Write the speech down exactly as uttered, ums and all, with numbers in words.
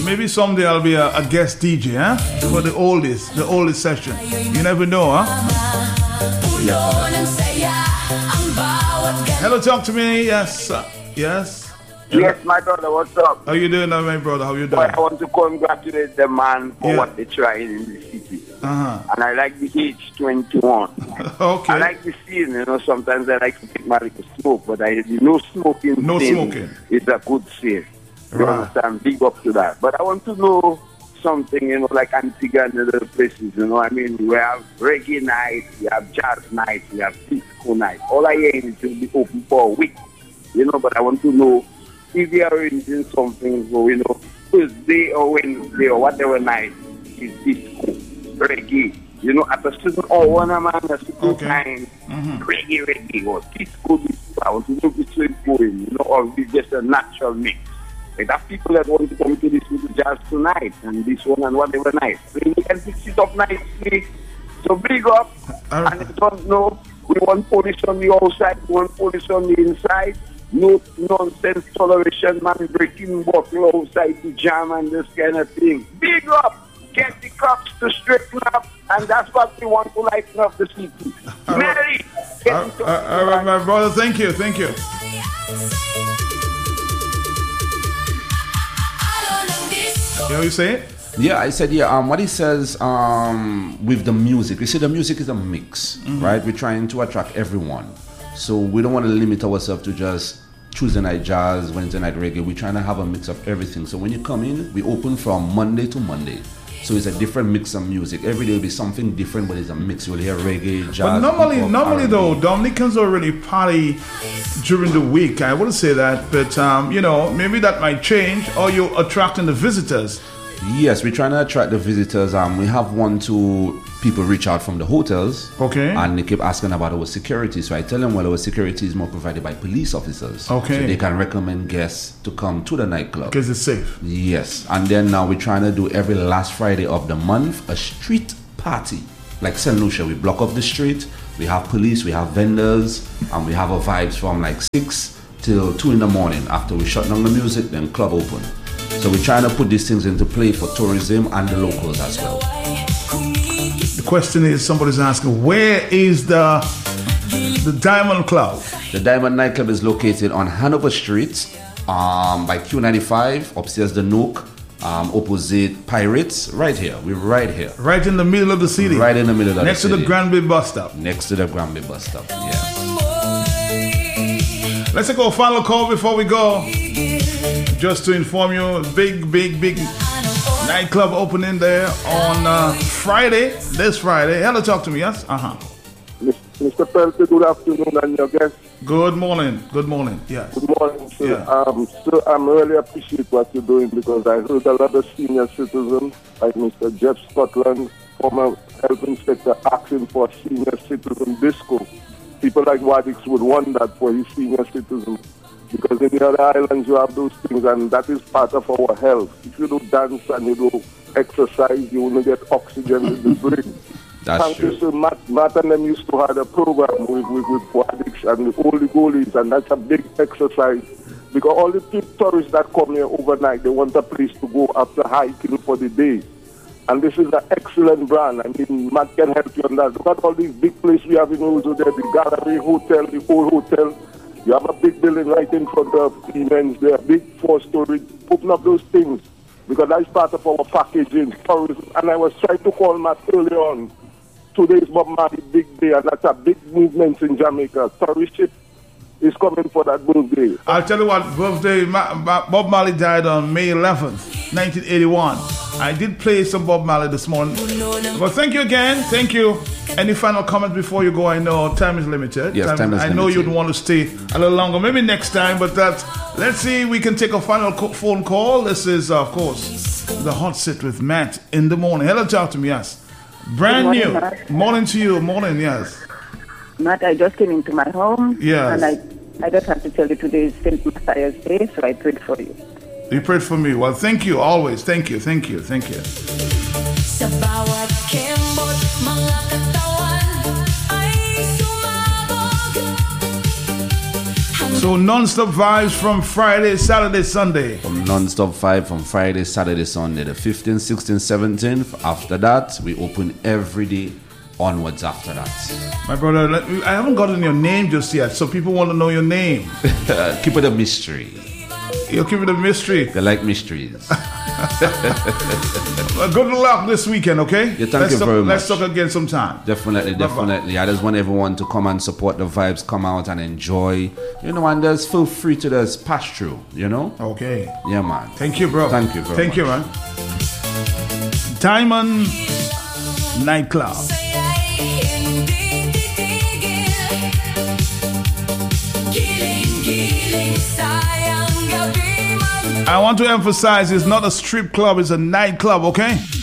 maybe someday I'll be a, a guest D J, huh? For the oldest, the oldest session. You never know, huh? Yes. Hello, talk to me. Yes, uh, yes. Yes, my brother, what's up? How you doing now, my brother? How you doing? Well, I want to congratulate the man for Yeah. what they're trying in the city. Uh-huh. And I like the H twenty-one. Okay. I like the scene, you know, sometimes I like to take my little smoke, but I the no smoking No thing smoking. is a good scene. You Right. understand? Big up to that. But I want to know something, you know, like Antigua and other places, you know. I mean, we have reggae nights, we have jazz nights, we have disco nights. All I hear is it will be open for a week, you know, but I want to know if they are arranging something for, you know, Tuesday or Wednesday or whatever night is disco, reggae, you know, at a certain hour, man, a certain Okay. time, Mhm. reggae, reggae, or disco, disco. I want to know which way it's going, you know, or is it just a natural mix? Like that people that want to come to this with jazz tonight and this one and whatever night. So you can fix it up nicely. So big up. All right. And if you don't know, we want police on the outside, we want police on the inside. No nonsense toleration, man, breaking bottle outside the jam and this kind of thing. Big up. Get the cops to straighten up, and that's what we want to lighten up the city. All right. Mary, get All the cops right, to all right, lighten my brother. Thank you. Thank you. You know what you say? Yeah, I said, yeah, um, what he says um, with the music, you see, the music is a mix, right? We're trying to attract everyone. So we don't want to limit ourselves to just Tuesday night jazz, Wednesday night reggae. We're trying to have a mix of everything. So when you come in, we open from Monday to Monday. So it's a different mix of music. Every day will be something different, but it's a mix. You'll hear reggae, jazz. But normally, hip-hop, normally R and B. though, Dominicans don't really party during the week. I wouldn't say that, but um, you know, maybe that might change, or you're attracting the visitors. Yes, we're trying to attract the visitors. Um, we have one, two people reach out from the hotels. Okay. And they keep asking about our security. So I tell them, well, our security is more provided by police officers. Okay. So they can recommend guests to come to the nightclub. Because it's safe. Yes. And then now we're trying to do every last Friday of the month a street party. Like Saint Lucia, we block up the street. We have police, we have vendors, and we have a vibes from like six till two in the morning. After we shut down the music, then club open. So we're trying to put these things into play for tourism and the locals as well. The question is, somebody's asking, where is the the Diamond Club? The Diamond Nightclub is located on Hanover Street, um, by Q ninety-five, upstairs the Nook, um, opposite Pirates, right here. We're right here. Right in the middle of the city. Right in the middle of Next the to city. the Granby bus stop. Next to the Granby bus stop, yeah. Let's take a final call before we go. Just to inform you, big, big, big nightclub opening there on uh, Friday, this Friday. Hello, talk to me, yes? Uh-huh. Mister Pelty, good afternoon, and your guest. Good morning, good morning, yes. Good morning, sir. Yeah. Um, sir, I really appreciate what you're doing because I heard a lot of senior citizens, like Mister Jeff Scotland, former health inspector, asking for senior citizen disco. People like Wadix would want that for his senior citizens. Because in the other islands you have those things, and that is part of our health. If you do dance and you do exercise, you will get oxygen in the brain. That's Thank true. you, sir. Matt, Matt and them used to have a program with, with, with Wadix and with all the goalies, and that's a big exercise. Because all the big tourists that come here overnight, they want a place to go after hiking for the day. And this is an excellent brand. I mean, Matt can help you on that. Look at all these big places we have in Ozo there, the Gallery Hotel, the Old Hotel. You have a big building right in front of Siemens there, big four-story. Open up those things because that's part of our packaging, tourism. And I was trying to call Matt early on. Today is Bob Marley big day, and that's a big movement in Jamaica. Tourist ship is coming for that birthday. I'll tell you what, birthday, Ma- Ma- Bob Marley died on May eleventh, nineteen eighty-one. I did play some Bob Marley this morning. Well, thank you again. Thank you. Any final comments before you go? I know time is limited. Yes, time is I know limited. you'd want to stay a little longer. Maybe next time, but that, let's see, we can take a final co- phone call. This is, uh, of course, the Hot Sit with Matt in the morning. Hello, talk to me, yes. Brand Good morning, new. Matt. Morning to you. Morning, yes. Matt, I just came into my home. Yes. And I, I just have to tell you today is Saint Matthias Day, so I prayed for you. You prayed for me. Well, thank you always. Thank you. Thank you. Thank you. So So non-stop vibes from Friday, Saturday, Sunday. From non-stop vibe from Friday, Saturday, Sunday, the fifteenth, sixteenth, seventeenth. After that, we open every day onwards after that. My brother, let me, I haven't gotten your name just yet, so people want to know your name. Keep it a mystery. You'll keep it a mystery. They like mysteries. Well, good luck this weekend, okay? Yeah, thank let's you talk, very Let's much. talk again sometime. Definitely, definitely. I just want everyone to come and support the vibes, come out and enjoy. You know, and just feel free to just pass through, you know? Okay. Yeah, man. Thank you, bro. Thank you very Thank much. you, man. Diamond Nightclub. I want to emphasize it's not a strip club, it's a nightclub, okay?